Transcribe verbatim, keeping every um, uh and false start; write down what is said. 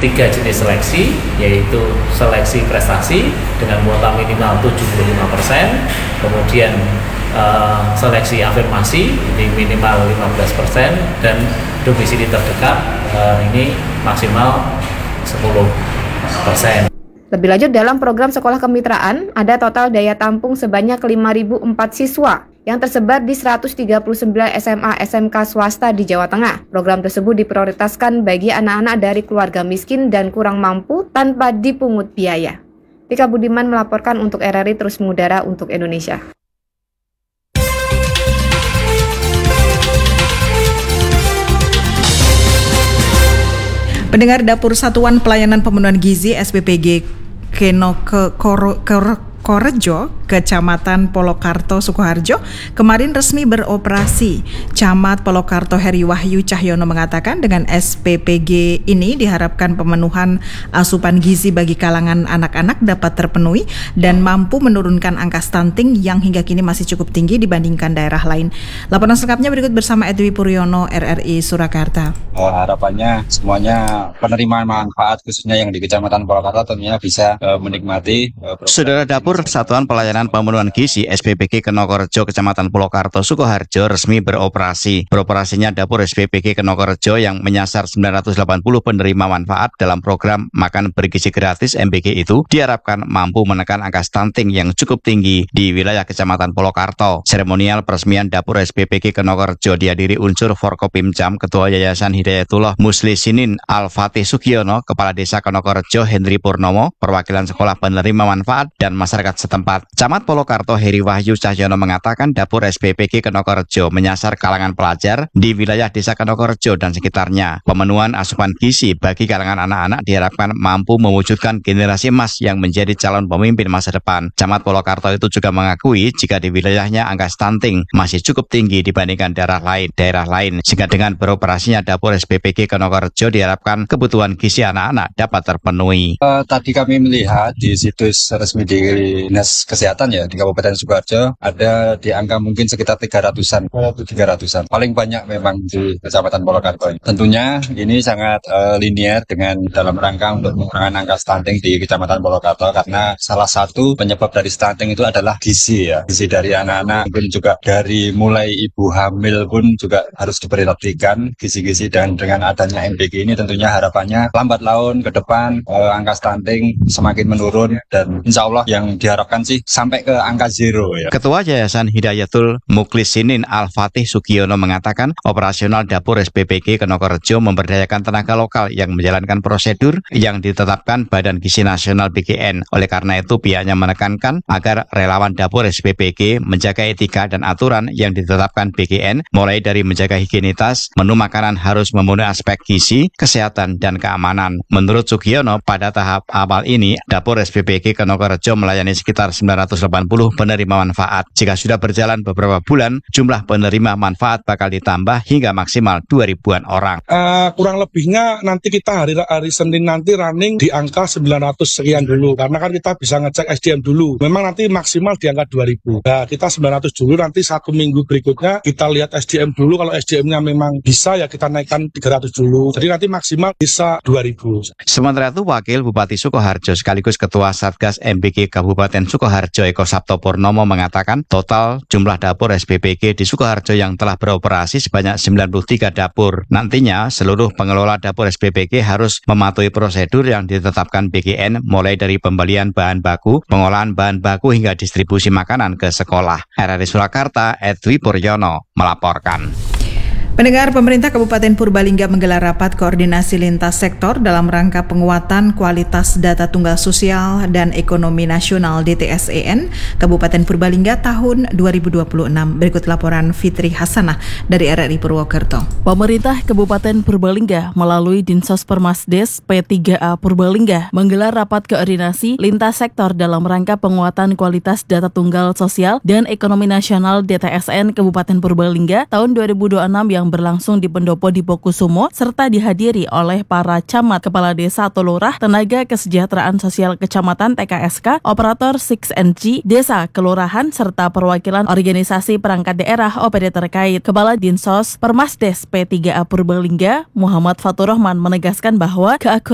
tiga jenis seleksi, yaitu seleksi prestasi dengan kuota minimal tujuh puluh lima persen, kemudian uh, seleksi afirmasi ini minimal lima belas persen, dan domisili terdekat uh, ini maksimal sepuluh persen. Lebih lanjut, dalam program sekolah kemitraan, ada total daya tampung sebanyak lima ribu empat siswa yang tersebar di seratus tiga puluh sembilan S M A S M K swasta di Jawa Tengah. Program tersebut diprioritaskan bagi anak-anak dari keluarga miskin dan kurang mampu tanpa dipungut biaya. Tika Budiman melaporkan untuk R R I Terus Mengudara untuk Indonesia. Pendengar, Dapur Satuan Pelayanan Pemenuhan Gizi S P P G Keno ke Koro, Koro, Korejo, Kecamatan Polokarto, Sukoharjo, kemarin resmi beroperasi. Camat Polokarto Heri Wahyu Cahyono mengatakan dengan S P P G ini diharapkan pemenuhan asupan gizi bagi kalangan anak-anak dapat terpenuhi dan mampu menurunkan angka stunting yang hingga kini masih cukup tinggi dibandingkan daerah lain. Laporan selengkapnya berikut bersama Edwi Puryono, R R I Surakarta. Oh, harapannya semuanya penerimaan manfaat khususnya yang di Kecamatan Polokarto tentunya bisa uh, menikmati. Uh, Saudara, Dapur Satuan Pelayanan Pemenuhan Gizi S P P G Kenokorejo Kecamatan Polokarto Sukoharjo resmi beroperasi. Beroperasinya Dapur S P P G Kenokorejo yang menyasar sembilan ratus delapan puluh penerima manfaat dalam program Makan Bergizi Gratis M B G itu diharapkan mampu menekan angka stunting yang cukup tinggi di wilayah Kecamatan Polokarto. Seremonial peresmian Dapur S P P G Kenokorejo dihadiri unsur Forkopimcam Ketua Yayasan Hidayatullah Muslisinin Al-Fatih Sugiono, Kepala Desa Kenokorejo Hendri Purnomo, perwakilan sekolah penerima manfaat dan masyarakat setempat. Camat Polokarto Heri Wahyu Cahyono mengatakan Dapur S P P G Kenokorejo menyasar kalangan pelajar di wilayah Desa Kenokorejo dan sekitarnya. Pemenuhan asupan gizi bagi kalangan anak-anak diharapkan mampu mewujudkan generasi emas yang menjadi calon pemimpin masa depan. Camat Polokarto itu juga mengakui jika di wilayahnya angka stunting masih cukup tinggi dibandingkan daerah lain, daerah lain. Sehingga dengan beroperasinya Dapur S P P G Kenokorejo diharapkan kebutuhan gizi anak-anak dapat terpenuhi. Uh, tadi kami melihat di situs resmi di Dinas Kesehatan ya di Kabupaten Sukoharjo ada di angka mungkin sekitar tiga ratusan, tiga ratusan. Paling banyak memang di Kecamatan Polokarto. Tentunya ini sangat uh, linear dengan dalam rangka untuk mengurangi angka stunting di Kecamatan Polokarto karena salah satu penyebab dari stunting itu adalah gizi ya. Gizi dari anak-anak pun juga dari mulai ibu hamil pun juga harus diperhatikan gizi-gizi, dan dengan adanya M B G ini tentunya harapannya lambat laun ke depan uh, angka stunting semakin menurun dan insya Allah yang diharapkan sih sampai ke angka zero ya. Ketua Yayasan Hidayatul Muklisinin Al-Fatih Sugiono mengatakan operasional Dapur S P P G Kenokorejo memberdayakan tenaga lokal yang menjalankan prosedur yang ditetapkan Badan Gizi Nasional B G N. Oleh karena itu pihaknya menekankan agar relawan Dapur S P P G menjaga etika dan aturan yang ditetapkan B G N, mulai dari menjaga higienitas, menu makanan harus memenuhi aspek gizi, kesehatan, dan keamanan. Menurut Sugiono, pada tahap awal ini Dapur S P P G Kenokorejo melayani sekitar sembilan ratus delapan puluh penerima manfaat. Jika sudah berjalan beberapa bulan, jumlah penerima manfaat bakal ditambah hingga maksimal dua ribuan orang. Uh, kurang lebihnya nanti kita hari hari Senin nanti running di angka sembilan ratus sekian dulu, karena kan kita bisa ngecek S D M dulu. Memang nanti maksimal di angka dua ribu. Nah, kita sembilan ratus dulu, nanti satu minggu berikutnya kita lihat S D M dulu. Kalau S D M-nya memang bisa ya kita naikkan tiga ratus dulu. Jadi nanti maksimal bisa dua ribu. Sementara itu Wakil Bupati Sukoharjo sekaligus Ketua Satgas M B G Kabupaten Sukoharjo Eko Sabto Purnomo mengatakan total jumlah dapur S P P G di Sukoharjo yang telah beroperasi sebanyak sembilan puluh tiga dapur. Nantinya seluruh pengelola dapur S P P G harus mematuhi prosedur yang ditetapkan B G N, mulai dari pembelian bahan baku, pengolahan bahan baku hingga distribusi makanan ke sekolah. R R I Surakarta, Edwi Puryono melaporkan. Pendengar, pemerintah Kabupaten Purbalingga menggelar rapat koordinasi lintas sektor dalam rangka penguatan kualitas data tunggal sosial dan ekonomi nasional D T S E N Kabupaten Purbalingga tahun dua ribu dua puluh enam. Berikut laporan Fitri Hasanah dari R R I Purwokerto. Pemerintah Kabupaten Purbalingga melalui Dinsos Permasdes P tiga A Purbalingga menggelar rapat koordinasi lintas sektor dalam rangka penguatan kualitas data tunggal sosial dan ekonomi nasional D T S E N Kabupaten Purbalingga tahun dua ribu dua puluh enam yang berlangsung di Pendopo Dipokusumo serta dihadiri oleh para camat, kepala desa atau lurah, tenaga kesejahteraan sosial kecamatan T K S K, operator enam N G, desa, kelurahan, serta perwakilan organisasi perangkat daerah O P D terkait. Kepala Dinsos Permasdes P tiga A Purbalingga, Muhammad Faturrahman, menegaskan bahwa keakuratan